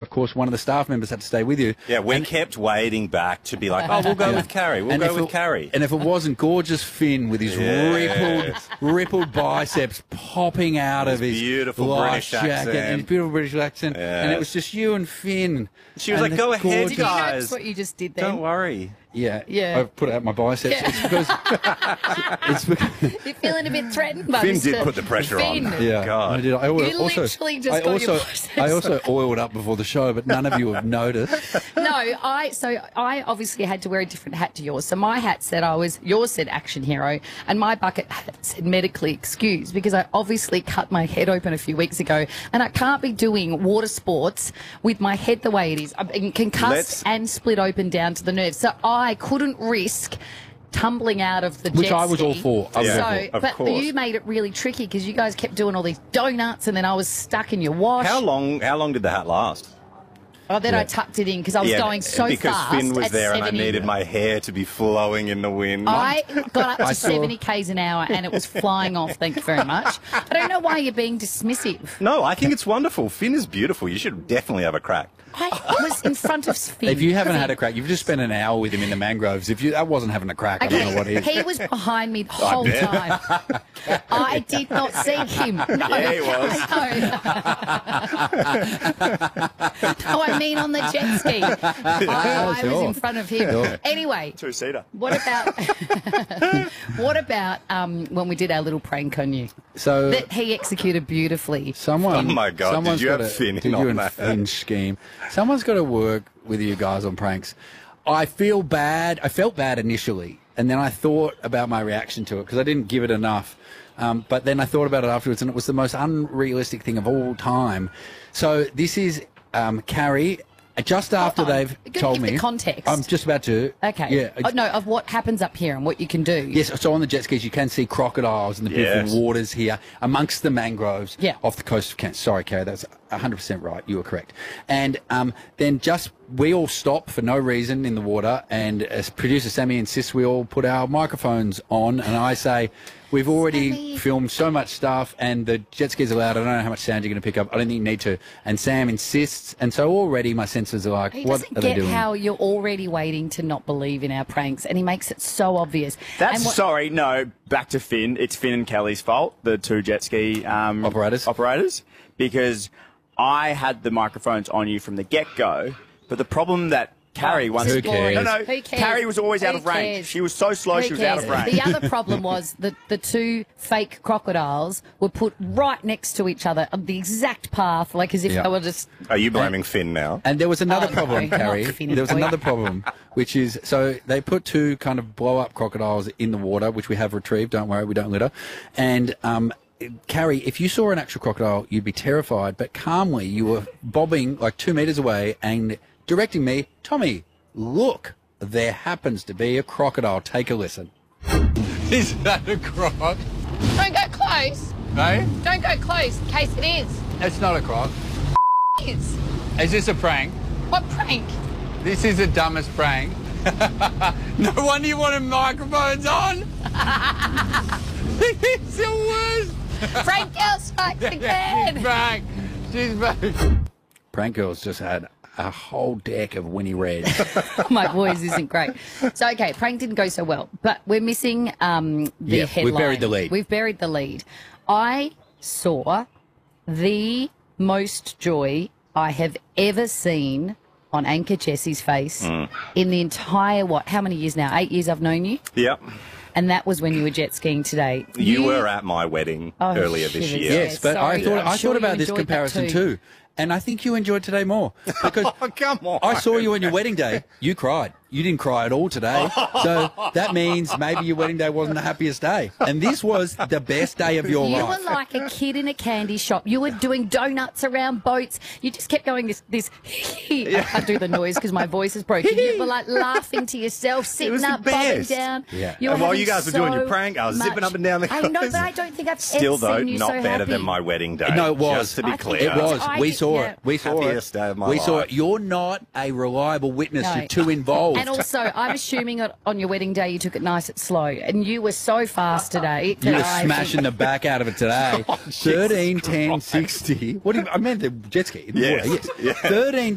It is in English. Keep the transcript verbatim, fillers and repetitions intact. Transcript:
of course, one of the staff members had to stay with you. Yeah, we and, kept waiting back to be like, oh, we'll go yeah. with Carrie. We'll and go with it, Carrie. And if it wasn't gorgeous Finn with his Yes. rippled, rippled biceps popping out His of his beautiful life British jacket accent. and his beautiful British accent, Yes. and it was just you and Finn. She was and like, go ahead, gorgeous- Did you guys. notice what you just did then? Don't worry. Yeah, Yeah. I put out my biceps. Yeah. It's because it's because You're feeling a bit threatened by Finn Mister did put the pressure Finn. on. yeah, God. I did. I oil, You also, literally just I got also, your biceps. I also oiled up before the show, but none of you have noticed. No, I so I obviously had to wear a different hat to yours. So my hat said I was yours said action hero, and my bucket hat said medically excused because I obviously cut my head open a few weeks ago, and I can't be doing water sports with my head the way it is. I've been concussed Let's- and split open down to the nerves, so I couldn't risk tumbling out of the Which jet I was all ski. for. I was so, all for. Of but course. you made it really tricky because you guys kept doing all these donuts, and then I was stuck in your wash. How long? How long did the hat last? Oh, then Yeah. I tucked it in because I was going so because fast. Finn was at there and I seventy needed my hair to be flowing in the wind. I got up to I saw- seventy kays an hour and it was flying off. Thank you very much. I don't know why you're being dismissive. No, I think it's wonderful. Finn is beautiful. You should definitely have a crack. I was in front of Finn. If you haven't had a crack, you've just spent an hour with him in the mangroves. If you that wasn't having a crack, I don't know what is. He was behind me the whole bet. time. I did not see him. No, Yeah, he was. No. No, I mean on the jet ski. I, I was sure. in front of him. Sure. Anyway, Two-seater. what about what about um, when we did our little prank on you So that he executed beautifully? someone. Oh my God, did someone's you have gotta- Finn in did on you and that? Finn scheme? Someone's got to work with you guys on pranks. I feel bad. I felt bad initially, and then I thought about my reaction to it because I didn't give it enough. Um, but then I thought about it afterwards, and it was the most unrealistic thing of all time. So this is um, Carrie. Just after Hold on. they've Give told the me, context. I'm just about to. Okay. Yeah. Oh, no, of what happens up here and what you can do. Yes, so on the jet skis you can see crocodiles in the beautiful Yes. waters here amongst the mangroves Yeah. off the coast of Kent. Sorry, Carrie, that's one hundred percent right. You were correct. And um, then just we all stop for no reason in the water, and as producer Sammy insists we all put our microphones on, and I say, we've already Sammy. filmed so much stuff, and the jet skis are loud. I don't know how much sound you're going to pick up. I don't think you need to. And Sam insists, and so already my senses are like, He what doesn't are they get doing? how you're already waiting to not believe in our pranks, and he makes it so obvious. That's and what- sorry, no. Back to Finn. It's Finn and Kelly's fault, the two jet ski um, Operators. Operators, because I had the microphones on you from the get go. But the problem that Carrie once Who again, cares? no, no, Who cares? Carrie was always out Who of range. cares? She was so slow, Who she was out of cares? range. The other problem was that the two fake crocodiles were put right next to each other on the exact path, like as if Yeah. they were just. Are you blaming Finn now? And there was another Oh, no, problem, not Carrie. Finny There was boy. another problem, which is so they put two kind of blow up crocodiles in the water, which we have retrieved. Don't worry, we don't litter. And um, Carrie, if you saw an actual crocodile, you'd be terrified. But calmly, you were bobbing like two meters away and directing me, Tommy, look, there happens to be a crocodile. Take a listen. Is that a croc? Don't go close. No, Don't go close, in case it is. it's not a croc. Is. Is this a prank? What prank? This is the dumbest prank. No wonder you wanted microphones on. It's the worst. Prank girl strikes She's again. back. She's back. Prank girls just had a whole deck of Winnie Red. My voice isn't great. So, okay, prank didn't go so well, but we're missing um, the Yeah, headline. we've buried the lead. We've buried the lead. I saw the most joy I have ever seen on Anchor Jessie's face Mm. in the entire, what, how many years now? Eight years I've known you? Yep. And that was when you were jet skiing today. You were at my wedding Oh, earlier this shivers. year. Yes, but sorry, I thought I'm I sure thought you about this enjoyed that comparison too. too. And I think you enjoyed today more because Oh, come on. I saw you on your wedding day. You cried. You didn't cry at all today. So that means maybe your wedding day wasn't the happiest day. And this was the best day of your You life. were like a kid in a candy shop. You were doing donuts around boats. You just kept going this. this I can't do the noise because my voice is broken. You were like laughing to yourself, sitting was the up, bobbing best. down. Yeah. You were And while having you guys were doing your so prank, I was much- zipping up and down the I know, coast. but I don't think I've Still, ever though, seen you not so better happy. than my wedding day. No, it was. Just to be I think clear. It was. I We think, saw yeah. it. We saw Happiest it. day of my we saw life. it. You're not a reliable witness. No. You're too involved. And also, I'm assuming on- on your wedding day you took it nice and slow, and you were so fast today. You were that I smashing the back out of it today. Oh, thirteen, ten, sixty. What do you, I meant the jet ski in the Yes. water. Yes. Yeah. thirteen,